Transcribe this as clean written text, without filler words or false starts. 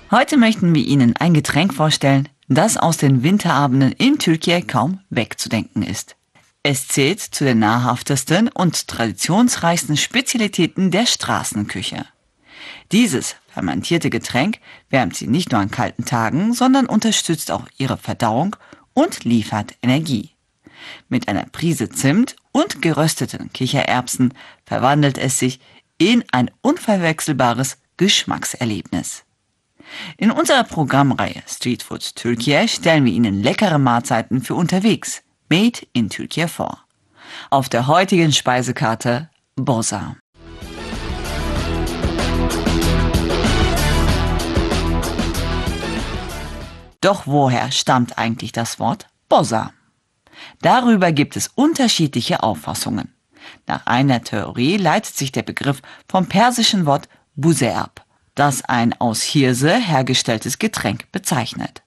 Heute möchten wir Ihnen ein Getränk vorstellen, das aus den Winterabenden in Türkei kaum wegzudenken ist. Es zählt zu den nahrhaftesten und traditionsreichsten Spezialitäten der Straßenküche. Dieses fermentierte Getränk wärmt Sie nicht nur an kalten Tagen, sondern unterstützt auch Ihre Verdauung und liefert Energie. Mit einer Prise Zimt und gerösteten Kichererbsen verwandelt es sich in ein unverwechselbares Geschmackserlebnis. In unserer Programmreihe Street Food Türkei stellen wir Ihnen leckere Mahlzeiten für unterwegs, made in Türkei vor. Auf der heutigen Speisekarte Boza. Doch woher stammt eigentlich das Wort Boza? Darüber gibt es unterschiedliche Auffassungen. Nach einer Theorie leitet sich der Begriff vom persischen Wort Buze ab, das ein aus Hirse hergestelltes Getränk bezeichnet.